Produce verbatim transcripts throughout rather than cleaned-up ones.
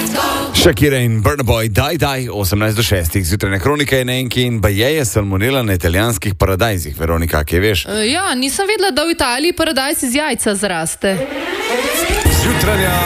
Shakira in Burna Boy, daj, daj, osemnajst do šestih. Zjutrajna kronika je na enki in baje je salmonela na italijanskih paradajzih. Veronika, kaj veš? Uh, ja, nisem vedela, da v Italiji paradajz iz jajca zraste. Zjutrajna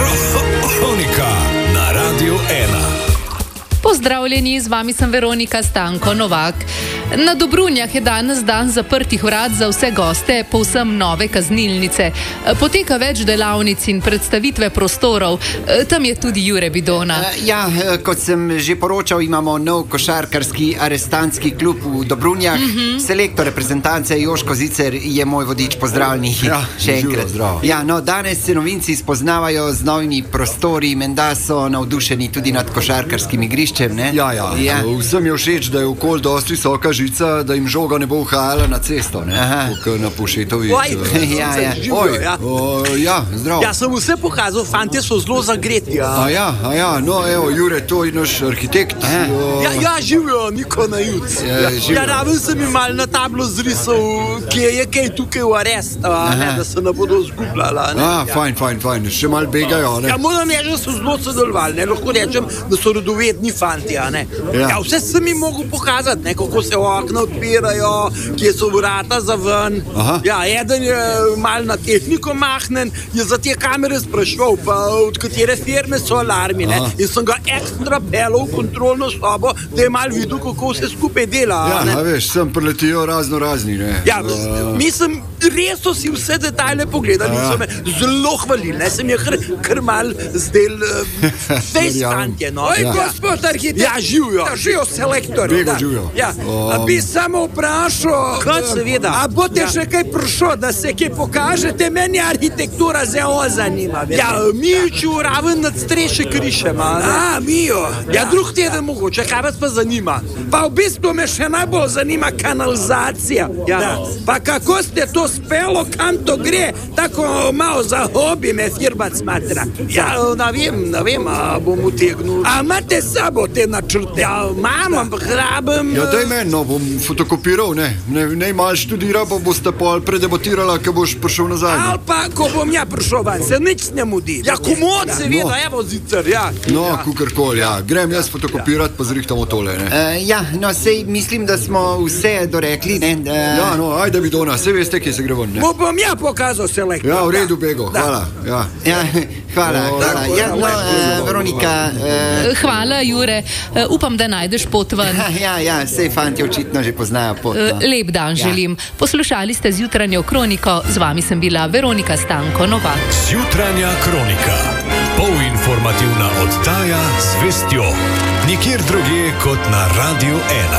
kronika na Radiu ena. Pozdravljeni, z vami sem Veronika Stanko Novak. Na Dobrunjah je danes dan zaprtih vrat za vse goste povsem nove kaznilnice. Poteka več delavnic in predstavitve prostorov. Tam je tudi Jure Bidona. Ja, kot sem že poročal, imamo nov košarkarski arestantski klub v Dobrunjah. Mm-hmm. Selektor reprezentance Joško Zicer je moj vodič. Pozdravljeni. Ja, še enkrat. Zdrav. Ja, no, danes se novinci spoznavajo z novimi prostori. Menda so navdušeni tudi nad košarkarskim igriščem, ne? Ja, ja, ja. Vsem je všeč, da je okoli dosti visoka žica, da jim žoga ne bo uhajala na cesto, ne? Kot na Pušetovi. Oj, ja, ja. Oj, ja. O, ja, zdrav. Ja, sem vse pokazal, fantje so zelo zagreti. Ja. A ja, a ja, no, evo, Jure, to je naš arhitekt. O... Ja, ja, živijo, Niko na Juc. Ja, ja, raven sem jim mal na tablo zrisal, kje je kaj tukaj v arest, ne, da se ne bodo zgubljala. Ne? A, fajn, fajn, fajn, še mal begajo, ne? Ja, moram reči, da so zelo sodelovali, ne, lahko rečem, da so radovedni fanti, a ne. Ja. Ja, vse sem jim mogel pokazati, ne, kako se okna odpirajo, kje so vrata za ven. Aha. Ja, eden je mal na tehniko mahnen, je za te kamere sprašval, pa od katere firme so alarmi, ne. Aha. In sem ga ekstra pelal v kontrolno sobo, da je mal videl, kako se skupaj dela. Ja, ne. a veš, sem preletijo razno razni, ne. Ja, uh... mislim, res so si vse detajle pogledali in so me zelo hvalili, ne, sem je kar, kar mal zdel uh, fejs fantje, no. Oj, Ja. gospod arhitekt, Ja, živijo. Da, živijo selektor. Bego da. živijo. Ja. Um. A bi samo vprašal, Kot seveda. a boste Ja. še kaj prišlo, da se kaj pokažete? Meni arhitektura zelo zanima. Ja, Mijuču raven nad streše krišema. A, Mijo. Ja, drug teden mogoče, kaj vas pa zanima? Pa v bistvu me še najbolj zanima kanalizacija. Ja. Da. Pa kako ste to spelo, kam to gre? Tako malo za hobi me firbac smatra. Ja, ne vem, ne vem, a bom utegnil. A imate s sabo te načrte? Ja, imam, ampak rabim... Ja, daj meni, no, bom fotokopiral, ne. Ne, ne malo študira, pa boste pol predebatirala, ko boš prišel nazaj. Ne? Ali pa, ko bom ja prišel van, se nič ne mudi. Ja, komod, seveda, no. evo zicer, ja. No, kukorkoli, ja. Grem jaz fotokopirati, pa zrihtamo tole, ne. Uh, ja, no, sej mislim, da smo vse dorekli, ne. Uh, Ja, no, ajde Bidona, saj veste, kje se gre ven, ne. Mu bom ja pokazal selektor. Ja, v redu, Bego, Da. hvala, ja. ja, hvala, O, hvala. tako, Ja, no, uh, Veronika, uh, Hvala, Jure. Upam, da najdeš pot ven. ja, ja, sej fantje očitno že poznajo pot. No. Lep dan želim. Poslušali ste zjutranjo kroniko, z vami sem bila Veronika Stanko Novak. Zjutrajna kronika. Polinformativna oddaja z vestjo. Nikjer drugje kot na Radiu ena.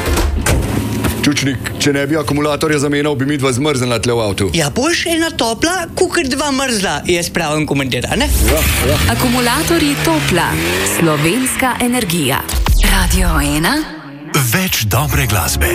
Čučnik, če ne bi akumulatorja zamenjal, bi mi dva zmrznila tle v avtu. Ja, boš ena topla, kukar dva mrzla, jaz pravim komentar, ne? Ja, ja. Akumulatorji Topla, slovenska energija. Radio ena. Več dobre glasbe.